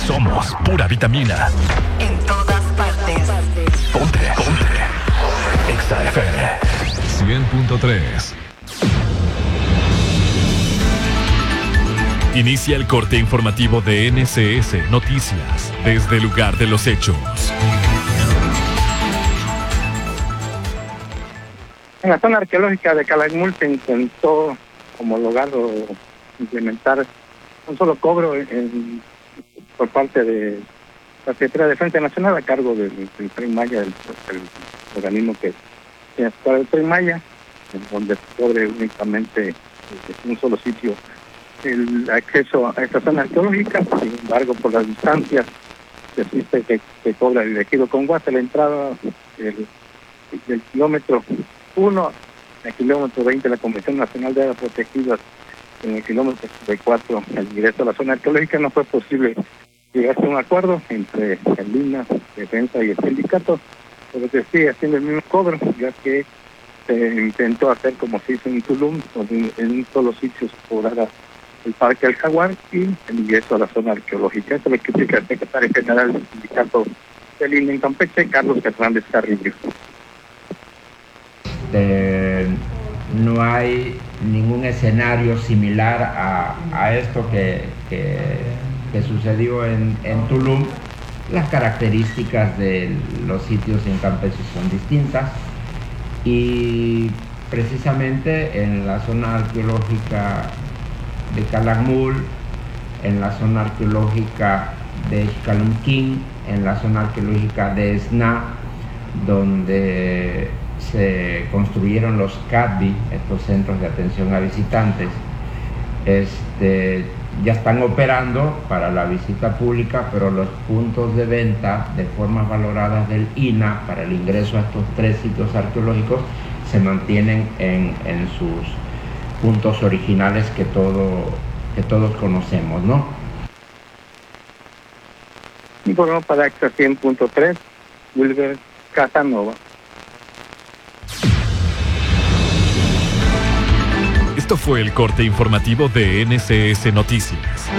Somos pura vitamina. En todas partes. Ponte. Exa FM 100.3. Inicia el corte informativo de NCS Noticias desde el lugar de los hechos. En la zona arqueológica de Calakmul se intentó homologar o implementar un solo cobro por parte de la Secretaría de Defensa Nacional a cargo del Tren Maya, el organismo que tiene el Tren Maya, en donde se cobre únicamente en un solo sitio el acceso a esta zona arqueológica. Sin embargo, por las distancias que existe que cobra el ejido Conguaste, la entrada del kilómetro 1 al kilómetro 20 de la Convención Nacional de Áreas Protegidas, en el kilómetro 64 el ingreso a la zona arqueológica, no fue posible llegar a un acuerdo entre el INA, Defensa y el sindicato, pero que sigue haciendo el mismo cobro, ya que se intentó hacer como se hizo en Tulum, donde en un solo sitio se cobrara el Parque del Jaguar y el ingreso a la zona arqueológica. Eso lo explica el secretario general del sindicato del INA en Campeche, Carlos Fernández Carrillo. No hay ningún escenario similar a esto que sucedió en Tulum. Las características de los sitios en Campeche son distintas y precisamente en la zona arqueológica de Calakmul, en la zona arqueológica de Xcalumquín, en la zona arqueológica de Esná, donde se construyeron los CADVI, estos centros de atención a visitantes, ya están operando para la visita pública, pero los puntos de venta de formas valoradas del INA para el ingreso a estos 3 sitios arqueológicos se mantienen en sus puntos originales que todos conocemos, ¿no? Y bueno, para Exa 100.3, Wilber Casanova. Esto fue el corte informativo de NCS Noticias.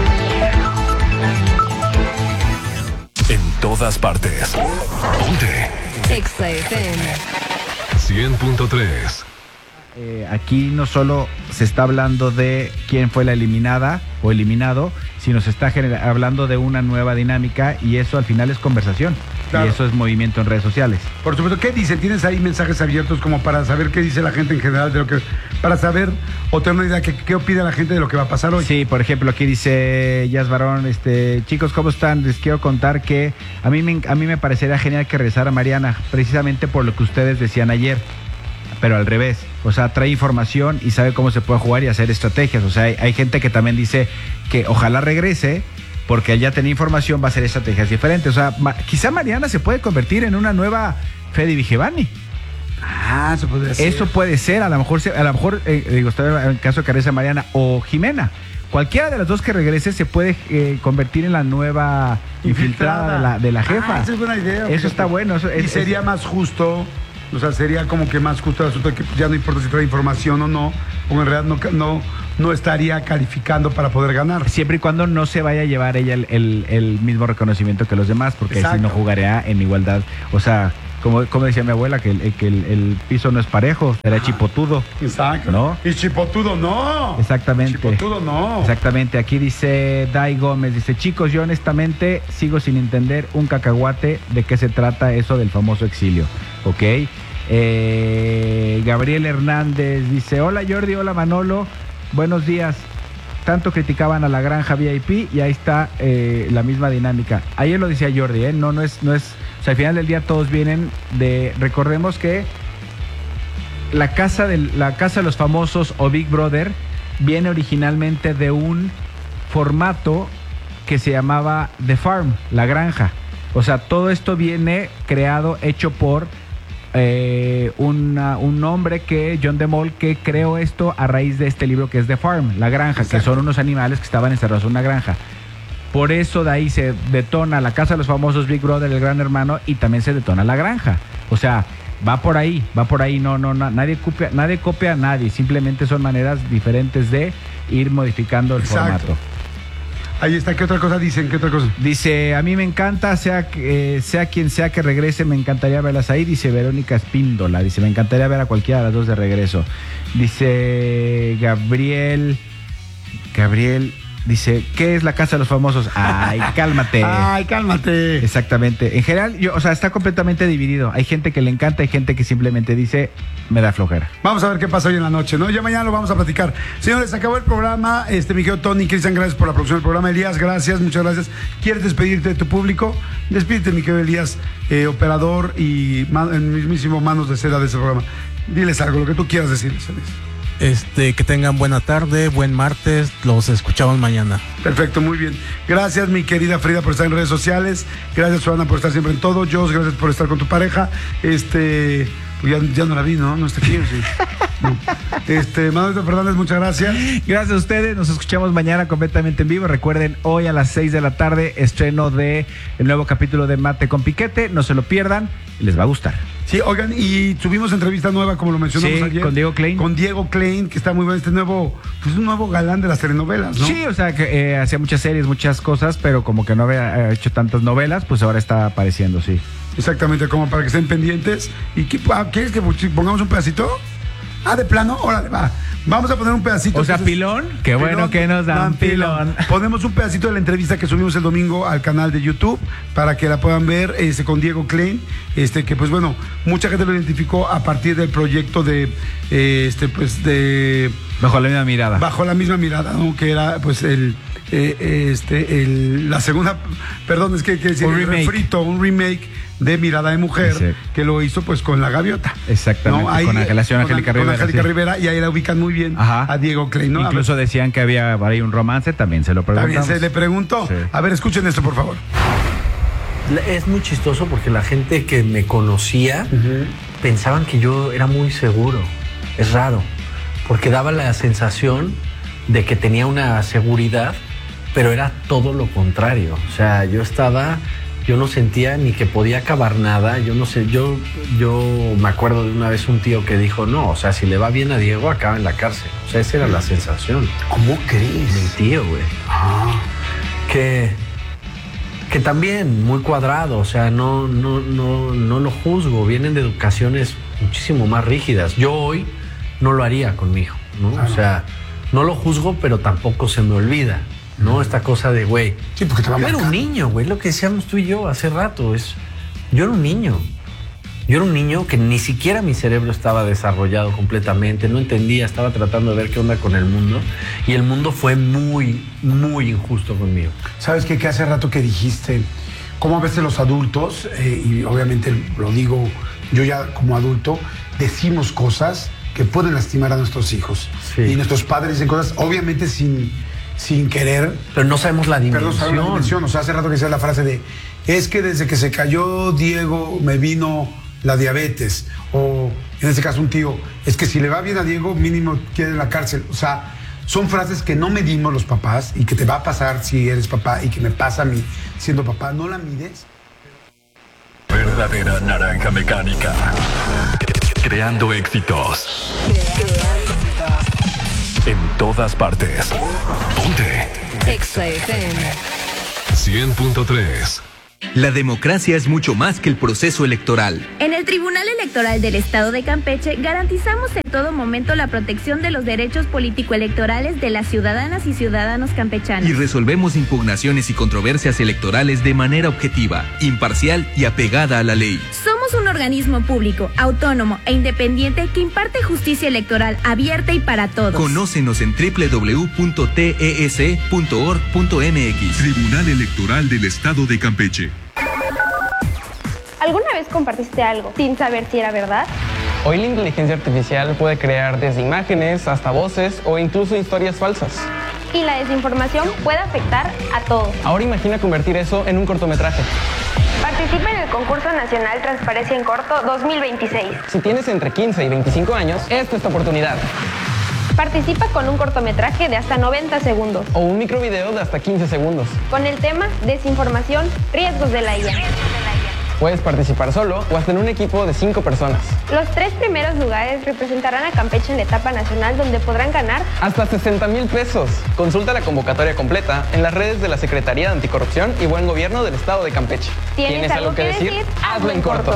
En todas partes. Ponte. Exa FM 100.3. Aquí no solo se está hablando de quién fue la eliminada o eliminado, sino se está hablando de una nueva dinámica y eso al final es conversación. Claro. Y eso es movimiento en redes sociales. Por supuesto, ¿qué dicen? ¿Tienes ahí mensajes abiertos como para saber qué dice la gente en general de lo que, para saber o tener una idea qué opina la gente de lo que va a pasar hoy? Sí, por ejemplo, aquí dice Jazz Barón, chicos, ¿cómo están? Les quiero contar que a mí me parecería genial que regresara Mariana, precisamente por lo que ustedes decían ayer, pero al revés. O sea, trae información y sabe cómo se puede jugar y hacer estrategias. O sea, hay gente que también dice que ojalá regrese, porque al ya tener información va a hacer estrategias diferentes. O sea, quizá Mariana se puede convertir en una nueva Fede Vigevani. Ah, eso podría ser. Eso puede ser, a lo mejor en el caso de que regrese Mariana o Jimena. Cualquiera de las dos que regrese se puede convertir en la nueva infiltrada de la jefa. Esa es buena idea. Eso está bueno. Y sería más justo, o sea, sería como que más justo el asunto de que ya no importa si trae información o no, o en realidad no estaría calificando para poder ganar. Siempre y cuando no se vaya a llevar ella el mismo reconocimiento que los demás, porque así no jugaría en igualdad. O sea, como decía mi abuela, que el piso no es parejo, será chipotudo. Exacto. ¿No? Y chipotudo no. Exactamente. Chipotudo no. Exactamente. Aquí dice Dai Gómez, dice, chicos, yo honestamente sigo sin entender un cacahuate de qué se trata eso del famoso exilio. ¿Ok? Gabriel Hernández dice, hola Jordi, hola Manolo, buenos días. Tanto criticaban a la granja VIP y ahí está la misma dinámica. Ayer lo decía Jordi, no es, o sea, al final del día todos vienen recordemos que la casa de los famosos o Big Brother viene originalmente de un formato que se llamaba The Farm, la granja. O sea, todo esto viene hecho por un hombre John DeMol, que creó esto a raíz de este libro que es The Farm, la granja. Exacto. Que son unos animales que estaban encerrados en una granja. Por eso de ahí se detona la casa de los famosos Big Brother, el Gran Hermano, y también se detona la granja. O sea, va por ahí, no, nadie copia a nadie, simplemente son maneras diferentes de ir modificando el formato. Ahí está, ¿qué otra cosa dicen? ¿Qué otra cosa? Dice, a mí me encanta, sea quien sea que regrese, me encantaría verlas ahí. Dice Verónica Espíndola, dice, me encantaría ver a cualquiera de las dos de regreso. Dice Gabriel, dice, ¿qué es la Casa de los Famosos? Ay, cálmate. Ay, cálmate. Exactamente. En general, está completamente dividido. Hay gente que le encanta, hay gente que simplemente dice, me da flojera. Vamos a ver qué pasa hoy en la noche, ¿no? Ya mañana lo vamos a platicar. Señores, acabó el programa. Mi querido Tony, Cristian, gracias por la producción del programa. Elías, gracias, muchas gracias. ¿Quieres despedirte de tu público? Despídete, mi querido Elías, operador y el mismísimo manos de seda de ese programa. Diles algo, lo que tú quieras decirles, Elías. Que tengan buena tarde, buen martes, los escuchamos mañana. Perfecto, muy bien. Gracias, mi querida Frida, por estar en redes sociales. Gracias, Susana, por estar siempre en todo. Jos, gracias por estar con tu pareja. Pues ya no la vi, ¿no? No está aquí, sí. No. Manuel Fernández, muchas gracias. Gracias a ustedes, nos escuchamos mañana completamente en vivo. Recuerden, hoy a las 6 de la tarde, estreno de el nuevo capítulo de Mate con Piquete. No se lo pierdan, les va a gustar. Sí, oigan, y tuvimos entrevista nueva, como lo mencionamos ayer. Con Diego Klein. Con Diego Klein, que está muy bueno, un nuevo galán de las telenovelas, ¿no? Sí, que hacía muchas series, muchas cosas, pero como que no había hecho tantas novelas, pues ahora está apareciendo, sí. Exactamente, como para que estén pendientes. ¿Y quieres que pongamos un pedacito? De plano, órale, va. Vamos a poner un pedacito. Entonces, pilón, qué bueno que nos dan pilón. Ponemos un pedacito de la entrevista que subimos el domingo al canal de YouTube para que la puedan ver, con Diego Klein, que pues bueno, mucha gente lo identificó a partir del proyecto de Bajo la misma mirada. Bajo la misma mirada, ¿no? Que era pues la segunda, perdón, es que decir, un remake de Mirada de Mujer, sí, que lo hizo pues con La Gaviota. Exactamente, ¿no? Ahí, con Angélica Rivera. Con Angélica Rivera, y ahí la ubican muy bien. Ajá. A Diego Klein, ¿no? Incluso decían que había ahí un romance, también se lo preguntamos. También se le preguntó. Sí. A ver, escuchen esto, por favor. Es muy chistoso porque la gente que me conocía pensaban que yo era muy seguro. Es raro, porque daba la sensación de que tenía una seguridad, pero era todo lo contrario. O sea, yo no sentía ni que podía acabar nada. Yo no sé, yo me acuerdo de una vez un tío que dijo, no, o sea, si le va bien a Diego, acaba en la cárcel. O sea, esa era la sensación. ¿Cómo crees? Mi tío, güey. Que también muy cuadrado, o sea, no lo juzgo. Vienen de educaciones muchísimo más rígidas. Yo hoy no lo haría con mi hijo, ¿no? O sea, no lo juzgo, pero tampoco se me olvida, ¿no? Esta cosa de, güey, sí, porque te va a marcar. Yo era un niño, güey, lo que decíamos tú y yo hace rato. Yo era un niño. Yo era un niño que ni siquiera mi cerebro estaba desarrollado completamente, no entendía, estaba tratando de ver qué onda con el mundo, y el mundo fue muy, muy injusto conmigo. ¿Sabes qué? Que hace rato que dijiste, cómo a veces los adultos, y obviamente lo digo yo ya como adulto, decimos cosas que pueden lastimar a nuestros hijos. Sí. Y nuestros padres dicen cosas, obviamente sin querer. Pero no sabemos la dimensión. Pero no sabemos la dimensión. O sea, hace rato que decía la frase de, es que desde que se cayó Diego me vino la diabetes. O en este caso un tío, es que si le va bien a Diego, mínimo queda en la cárcel. O sea, son frases que no medimos los papás y que te va a pasar si eres papá y que me pasa a mí siendo papá. No la mides. Verdadera naranja mecánica. Creando éxitos. En todas partes. Ponte. Exa FM 100.3. La democracia es mucho más que el proceso electoral. En el Tribunal Electoral del Estado de Campeche garantizamos en todo momento la protección de los derechos político-electorales de las ciudadanas y ciudadanos campechanos. Y resolvemos impugnaciones y controversias electorales de manera objetiva, imparcial y apegada a la ley. Somos un organismo público, autónomo e independiente que imparte justicia electoral abierta y para todos. Conócenos en www.tes.org.mx. Tribunal Electoral del Estado de Campeche. ¿Alguna vez compartiste algo sin saber si era verdad? Hoy la inteligencia artificial puede crear desde imágenes hasta voces o incluso historias falsas. Y la desinformación puede afectar a todos. Ahora imagina convertir eso en un cortometraje. Participa en el Concurso Nacional Transparencia en Corto 2026. Si tienes entre 15 y 25 años, esta es tu oportunidad. Participa con un cortometraje de hasta 90 segundos. O un microvideo de hasta 15 segundos. Con el tema Desinformación, riesgos de la IA. Puedes participar solo o hasta en un equipo de 5 personas. Los 3 primeros lugares representarán a Campeche en la etapa nacional, donde podrán ganar hasta 60,000 pesos. Consulta la convocatoria completa en las redes de la Secretaría de Anticorrupción y Buen Gobierno del Estado de Campeche. ¿Tienes algo que decir? Hazlo en corto.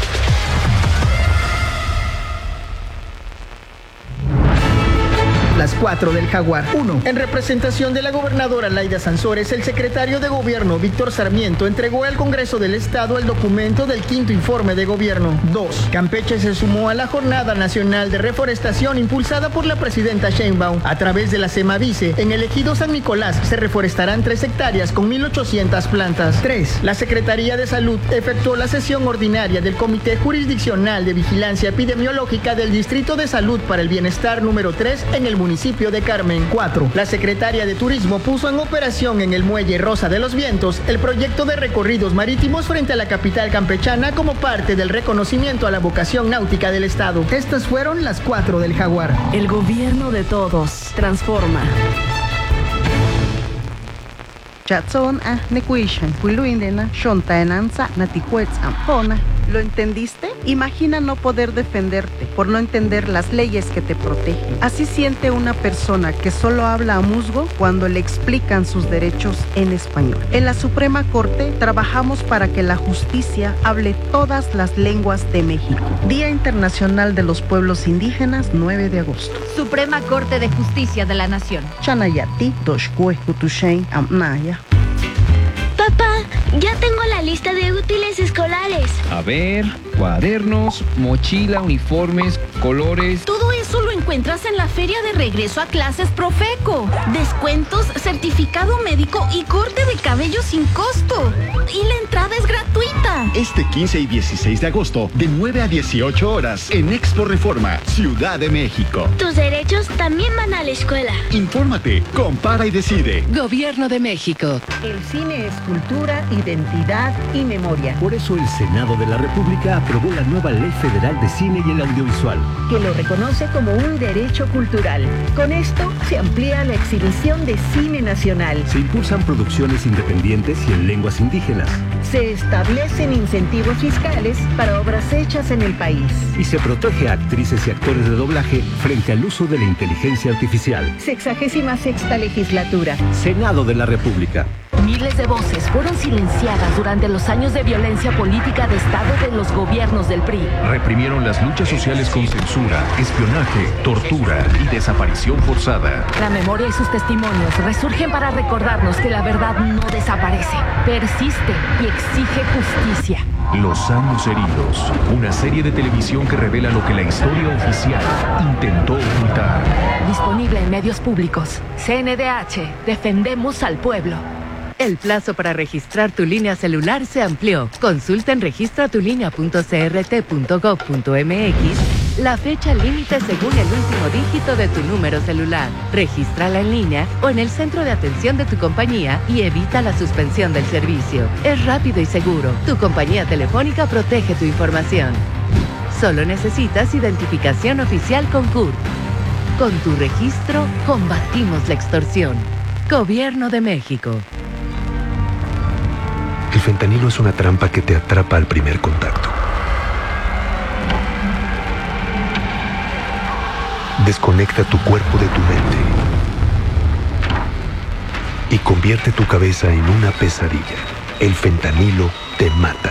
Las 4 del Jaguar. 1. En representación de la gobernadora Laida Sansores, el secretario de Gobierno, Víctor Sarmiento, entregó al Congreso del Estado el documento del 5º informe de gobierno. 2. Campeche se sumó a la Jornada Nacional de Reforestación impulsada por la presidenta Sheinbaum a través de la Semavice. En el ejido San Nicolás se reforestarán 3 hectáreas con 1,800 plantas. 3. La Secretaría de Salud efectuó la sesión ordinaria del Comité Jurisdiccional de Vigilancia Epidemiológica del Distrito de Salud para el Bienestar número 3 en el municipio de Carmen. 4. La Secretaría de Turismo puso en operación en el muelle Rosa de los Vientos el proyecto de recorridos marítimos frente a la capital campechana como parte del reconocimiento a la vocación náutica del estado. Estas fueron las 4 del Jaguar. El gobierno de todos transforma. ¿Lo entendiste? Imagina no poder defenderte por no entender las leyes que te protegen. Así siente una persona que solo habla a musgo cuando le explican sus derechos en español. En la Suprema Corte trabajamos para que la justicia hable todas las lenguas de México. Día Internacional de los Pueblos Indígenas, 9 de agosto. Suprema Corte de Justicia de la Nación. Chanayati, Doshkue, Kutushen, Amnaya. Papá, ya tengo la lista de útiles escolares. A ver, cuadernos, mochila, uniformes, colores. Todo eso lo encuentras en la feria de regreso a clases Profeco. Descuentos, certificado médico y corte de cabello sin costo. Y la entrada es gratuita. Este 15 y 16 de agosto, de 9 a 18 horas, en Expo Reforma, Ciudad de México. Tus derechos también van a la escuela. Infórmate, compara y decide. Gobierno de México. El cine es cultura, identidad y memoria. Por eso el Senado de la República aprobó la nueva Ley Federal de Cine y el Audiovisual, que lo reconoce como un derecho cultural. Con esto se amplía la exhibición de cine nacional. Se impulsan producciones independientes y en lenguas indígenas. Se establecen incentivos fiscales para obras hechas en el país. Y se protege a actrices y actores de doblaje frente al uso de la inteligencia artificial. 66ª legislatura. Senado de la República. Miles de voces fueron silenciadas durante los años de violencia política de Estado de los gobiernos del PRI. Reprimieron las luchas sociales con censura, espionaje, tortura y desaparición forzada. La memoria y sus testimonios resurgen para recordarnos que la verdad no desaparece, persiste y exige justicia. Los años heridos, una serie de televisión que revela lo que la historia oficial intentó ocultar. Disponible en medios públicos. CNDH, defendemos al pueblo. El plazo para registrar tu línea celular se amplió. Consulta en registratulinea.crt.gov.mx la fecha límite según el último dígito de tu número celular. Regístrala en línea o en el centro de atención de tu compañía y evita la suspensión del servicio. Es rápido y seguro. Tu compañía telefónica protege tu información. Solo necesitas identificación oficial con CURP. Con tu registro, combatimos la extorsión. Gobierno de México. El fentanilo es una trampa que te atrapa al primer contacto. Desconecta tu cuerpo de tu mente y convierte tu cabeza en una pesadilla. El fentanilo te mata.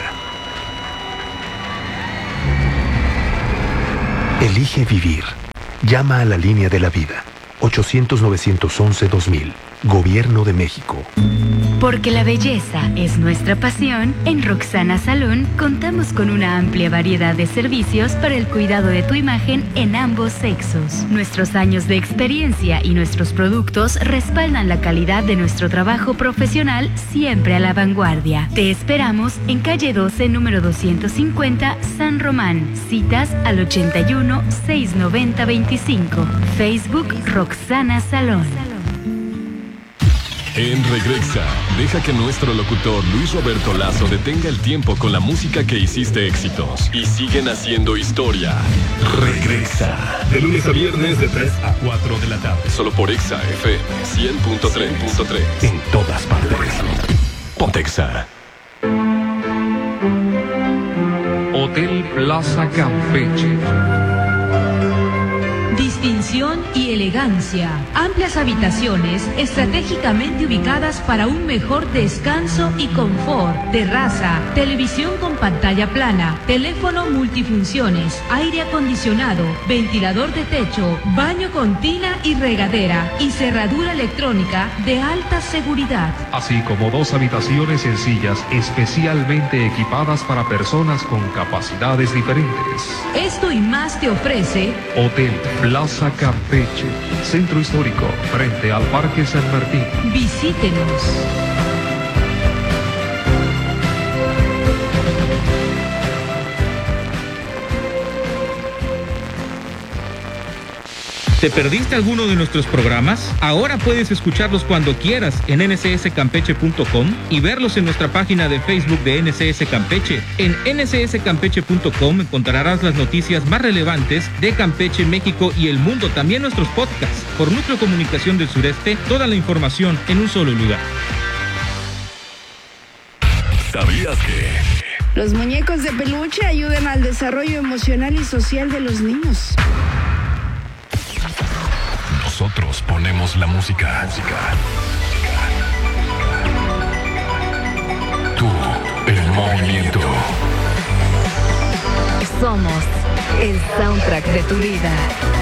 Elige vivir. Llama a la línea de la vida. 800-911-2000. Gobierno de México. Porque la belleza es nuestra pasión, en Roxana Salón contamos con una amplia variedad de servicios para el cuidado de tu imagen en ambos sexos. Nuestros años de experiencia y nuestros productos respaldan la calidad de nuestro trabajo profesional, siempre a la vanguardia. Te esperamos en calle 12, número 250, San Román. Citas al 81 690 25. Facebook Roxana Salón. En Regresa, deja que nuestro locutor Luis Roberto Lazo detenga el tiempo con la música que hiciste éxitos y siguen haciendo historia. Regresa. De lunes a viernes de 3 a 4 de la tarde. Solo por Exa FM 100.3.3. En todas partes. Ponte Exa. Hotel Plaza Campeche. Distinción y elegancia. Amplias habitaciones estratégicamente ubicadas para un mejor descanso y confort. Terraza, televisión con pantalla plana, teléfono multifunciones, aire acondicionado, ventilador de techo, baño con tina y regadera y cerradura electrónica de alta seguridad. Así como 2 habitaciones sencillas especialmente equipadas para personas con capacidades diferentes. Esto y más te ofrece Hotel Plaza Campeche, Centro Histórico, frente al Parque San Martín. Visítenos. ¿Te perdiste alguno de nuestros programas? Ahora puedes escucharlos cuando quieras en ncscampeche.com y verlos en nuestra página de Facebook de NCS Campeche. En ncscampeche.com encontrarás las noticias más relevantes de Campeche, México y el mundo. También nuestros podcasts. Por Núcleo Comunicación del Sureste, toda la información en un solo lugar. ¿Sabías que los muñecos de peluche ayudan al desarrollo emocional y social de los niños? Nosotros ponemos la música. Tú, el movimiento. Somos el soundtrack de tu vida.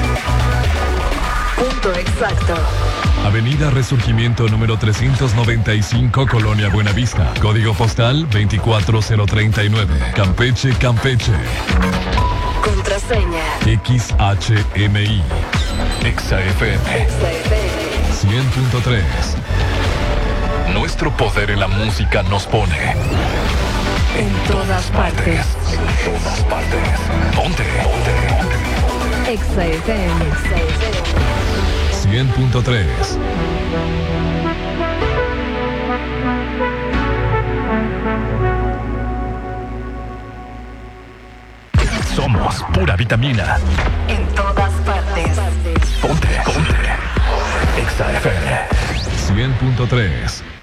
Punto exacto. Avenida Resurgimiento número 395, Colonia Buenavista. Código postal 24039. Campeche, Campeche. Contraseña XHMI. Exa FM 100.3. Nuestro poder en la música nos pone en todas partes. En todas partes. Ponte. Exa FM 100.3. Somos pura vitamina. En todas partes. Ponte. Exa FM 100.3.